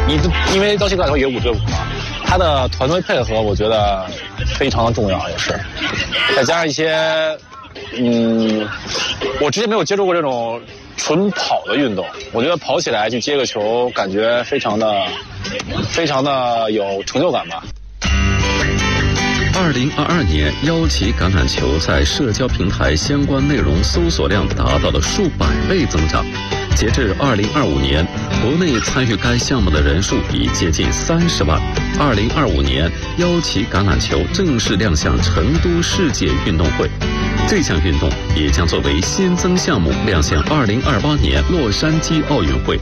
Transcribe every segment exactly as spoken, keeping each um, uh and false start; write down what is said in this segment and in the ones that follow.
一因为刀器橄榄球也五对五嘛，他的团队配合我觉得非常的重要，也是，再加上一些，嗯，我之前没有接触过这种纯跑的运动，我觉得跑起来去接个球，感觉非常的、非常的有成就感吧。 二零二二年，腰旗橄榄球在社交平台相关内容搜索量达到了数百倍增长。截至二零二五年，国内参与该项目的人数已接近三十万。二零二五年，腰旗橄榄球正式亮相成都世界运动会，这项运动也将作为新增项目亮相二零二八年洛杉矶奥运会。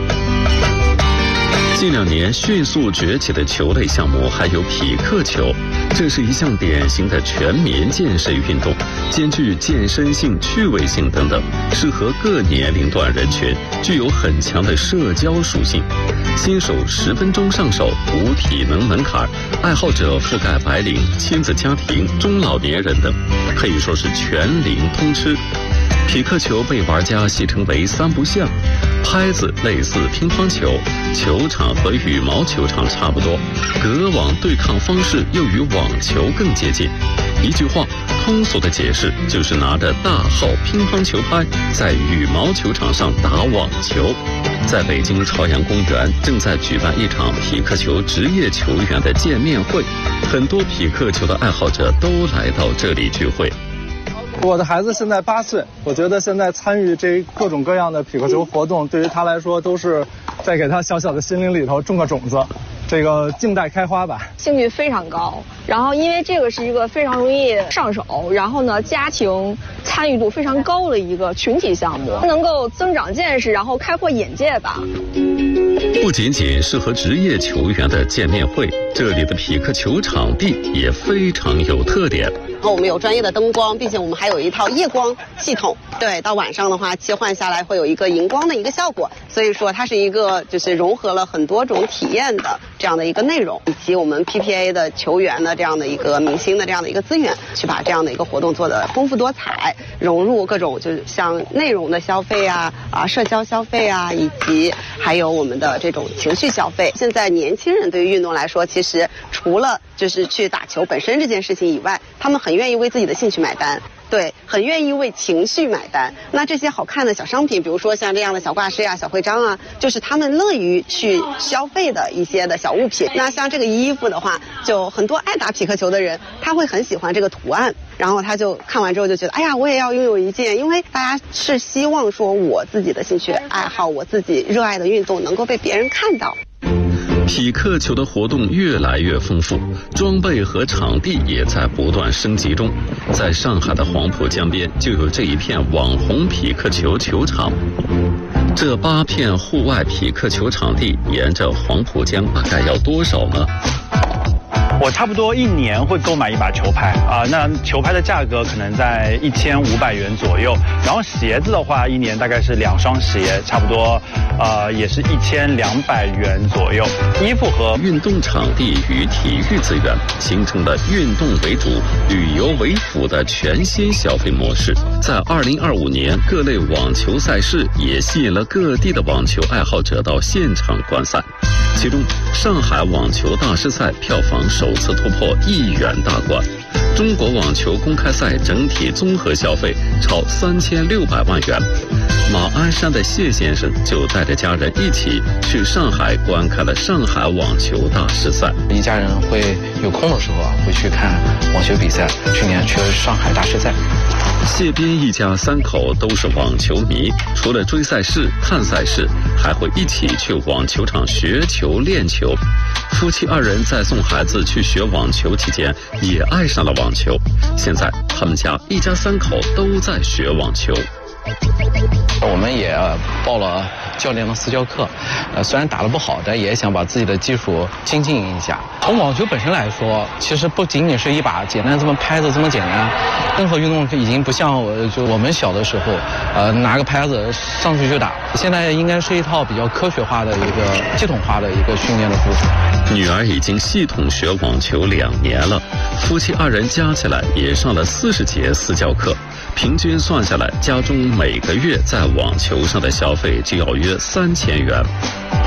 近两年迅速崛起的球类项目还有匹克球，这是一项典型的全民健身运动，兼具健身性、趣味性等等，适合各年龄段人群，具有很强的社交属性。新手十分钟上手，无体能门槛，爱好者覆盖白领、亲子家庭、中老年人等，可以说是全龄通吃。匹克球被玩家戏称为三不像，拍子类似乒乓球，球场和羽毛球场差不多，隔网对抗方式又与网球更接近。一句话，通俗的解释就是拿着大号乒乓球拍在羽毛球场上打网球。在北京朝阳公园正在举办一场匹克球职业球员的见面会，很多匹克球的爱好者都来到这里聚会。 我的孩子现在八岁，我觉得现在参与这各种各样的匹克球活动，对于他来说都是在给他小小的心灵里头种个种子，这个静待开花吧。 兴趣非常高，然后因为这个是一个非常容易上手，然后呢家庭参与度非常高的一个群体项目，能够增长见识，然后开阔眼界吧。 不仅仅适合职业球员的见面会，这里的匹克球场地也非常有特点。 然后我们有专业的灯光，并且我们还有一套夜光系统。对，到晚上的话切换下来会有一个荧光的一个效果，所以说它是一个就是融合了很多种体验的这样的一个内容，以及我们 P P A 的球员的这样的一个明星的这样的一个资源，去把这样的一个活动做得丰富多彩，融入各种就是像内容的消费啊啊社交消费啊，以及还有我们的这种情绪消费。现在年轻人对于运动来说，其实除了就是去打球本身这件事情以外，他们很愿意为自己的兴趣买单，对，很愿意为情绪买单。那这些好看的小商品，比如说像这样的小挂饰啊、小徽章啊，就是他们乐于去消费的一些的小物品。那像这个衣服的话，就很多爱打匹克球的人，他会很喜欢这个图案，然后他就看完之后就觉得，哎呀，我也要拥有一件，因为大家是希望说我自己的兴趣爱好，我自己热爱的运动能够被别人看到。 匹克球的活动越来越丰富，装备和场地也在不断升级中。在上海的黄浦江边就有这一片网红匹克球球场。这八片户外匹克球场地沿着黄浦江大概要多少呢？ 我差不多一年会购买一把球拍啊、呃，那球拍的价格可能在一千五百元左右，然后鞋子的话，一年大概是两双鞋，差不多，呃，也是一千两百元左右。衣服和运动场地与体育资源形成了运动为主、旅游为辅的全新消费模式。在二零二五年，各类网球赛事也吸引了各地的网球爱好者到现场观赛。其中，上海网球大师赛票房首次突破亿元大关，中国网球公开赛整体综合消费超三千六百万元。马鞍山的谢先生就带着家人一起去上海观看了上海网球大师赛。 一家人会有空的时候啊，会去看网球比赛。去年去了上海大师赛。 谢边一家三口都是网球迷，除了追赛事、看赛事，还会一起去网球场学球、练球。夫妻二人在送孩子去学网球期间，也爱上了网球。现在他们家一家三口都在学网球。 我们也报了教练的私教课，呃，虽然打得不好，但也想把自己的技术精进一下。从网球本身来说，其实不仅仅是一把简单这么拍子这么简单，任何运动已经不像我就我们小的时候，呃，拿个拍子上去就打。现在应该是一套比较科学化的一个系统化的一个训练的方法。 女儿已经系统学网球两年了，夫妻二人加起来也上了四十节私教课。平均算下来，家中每个月在网球上的消费就要约三千元。